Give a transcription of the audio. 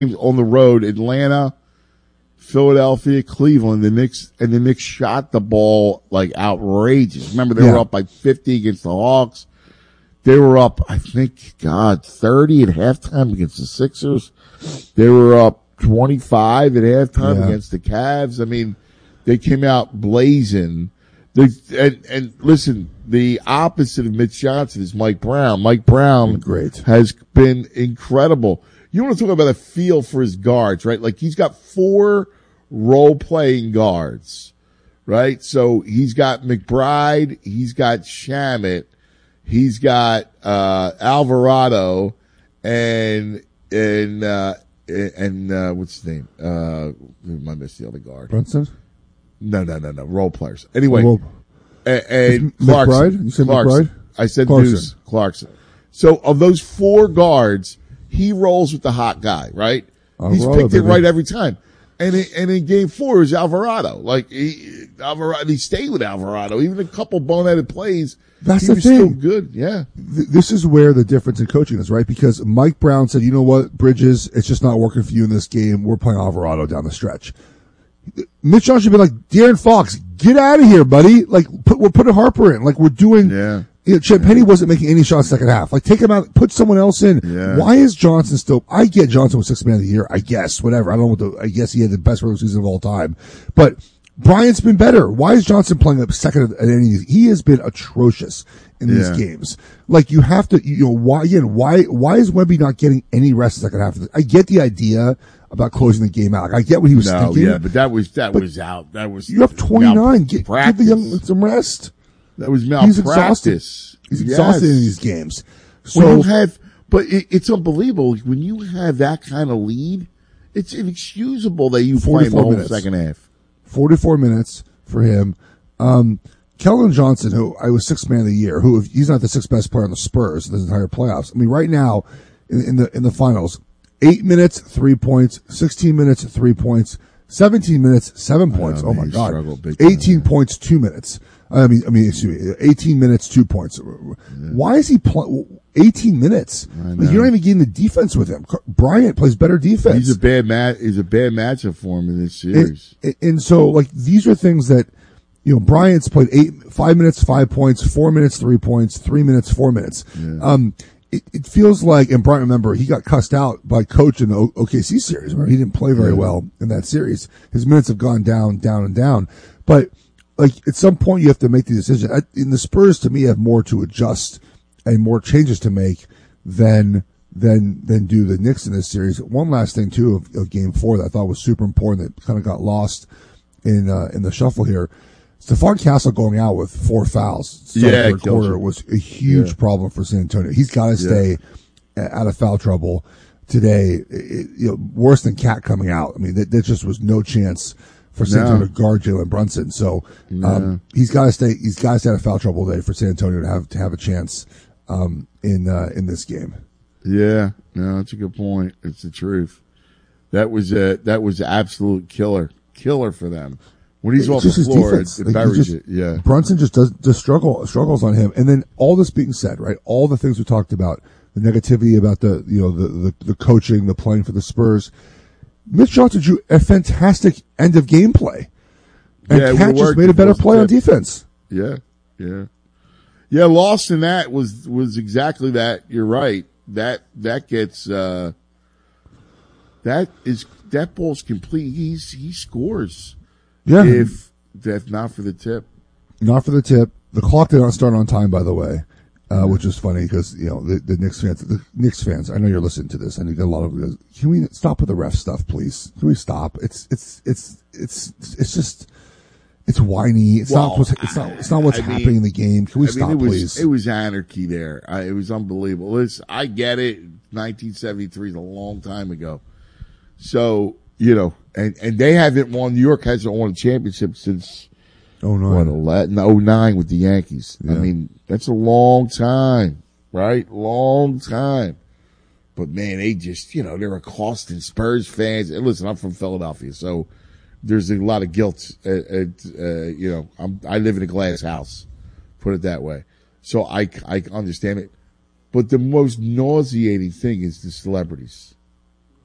on the road, Atlanta, Philadelphia, Cleveland. The Knicks shot the ball like outrageous. Remember, they were up by 50 against the Hawks. They were up, I think, 30 at halftime against the Sixers. They were up 25 at halftime against the Cavs. I mean, they came out blazing. And listen, the opposite of Mitch Johnson is Mike Brown. Mike Brown has been incredible. You want to talk about a feel for his guards, right? Like, he's got 4 role-playing guards, right? So he's got McBride, he's got Shamet, he's got Alvarado, and what's his name? I missed the other guard. Brunson? No. Role players. Anyway, and McBride? You said Clarkson. McBride? I said Deuce Clarkson. So of those 4 guards, he rolls with the hot guy, right? He's picked it right every time. And in game 4 it was Alvarado. Like, he stayed with Alvarado. Even a couple boneheaded plays. That's he was still good. Yeah. This is where the difference in coaching is, right? Because Mike Brown said, you know what, Bridges, it's just not working for you in this game. We're playing Alvarado down the stretch. Mitch Johnson should be like, De'Aaron Fox, get out of here, buddy. Like, we're putting Harper in. Like, we're doing. Yeah. You know, Chet Penny wasn't making any shots second half. Like, take him out, put someone else in. Yeah. Why is Johnson still? I get Johnson was 6th man of the year. I guess whatever. I don't know I guess he had the best regular season of all time, but Bryant's been better. Why is Johnson playing up second at any? He has been atrocious in these games. Like, you have to, why is Wemby not getting any rest in the second half of this? I get the idea about closing the game out. Like, I get what he was thinking. Yeah, but that was out. That was, you have 29. Give the young some rest. That was malpractice. He's exhausted in these games. So it's unbelievable when you have that kind of lead. It's inexcusable that you play the whole second half. 44 minutes for him. Keldon Johnson, who I was 6th man of the year, who, if he's not the 6th best player on the Spurs in the entire playoffs. I mean, right now in the finals, 8 minutes, 3 points, 16 minutes, 3 points, 17 minutes, 7 points. Oh my God. 18 points, 2 minutes. Excuse me, 18 minutes, 2 points. Why is he 18 minutes? Like, you're not even getting the defense with him. Bryant plays better defense. He's a bad matchup for him in this series. And so, like, these are things that, Bryant's played 5 minutes, 5 points, 4 minutes, 3 points, 3 minutes, 4 minutes. Yeah. It feels like, and Bryant, remember, he got cussed out by coach in the OKC series, where he didn't play very well in that series. His minutes have gone down, down, and down. But, like, at some point you have to make the decision. In the Spurs, to me, have more to adjust and more changes to make than do the Knicks in this series. One last thing too of game 4 that I thought was super important that kind of got lost in the shuffle here. Stephon Castle going out with 4 fouls. Third quarter was a huge problem for San Antonio. He's got to stay out of foul trouble today. Worse than Cat coming out. I mean, there just was no chance for San Antonio to guard Jalen Brunson. So, he's got to stay. He's got to stay out of foul trouble today for San Antonio to have a chance in this game. Yeah, no, that's a good point. It's the truth. That was absolute killer for them. When he's off the floor, it buries it. Yeah, Brunson just struggles on him. And then all this being said, right? All the things we talked about, the negativity about the coaching, the playing for the Spurs. Mitch Johnson drew a fantastic end of game play, and Cat just made a better play on defense. Yeah. Lost in that was exactly that. You're right. That gets that ball's complete. He scores. Yeah. If not for the tip. Not for the tip. The clock did not start on time, by the way, which is funny because, the Knicks fans, I know you're listening to this, and you get a lot of, can we stop with the ref stuff, please? Can we stop? It's just, it's whiny. It's not what's happening in the game. Can we stop, please? It was anarchy there. It was unbelievable. I get it. 1973 is a long time ago. So, and they haven't won. New York hasn't won a championship since 09 with the Yankees. Yeah. I mean, that's a long time, right? Long time. But man, they just, they're accosting Spurs fans. And listen, I'm from Philadelphia, so there's a lot of guilt. I live in a glass house, put it that way. So I understand it. But the most nauseating thing is the celebrities.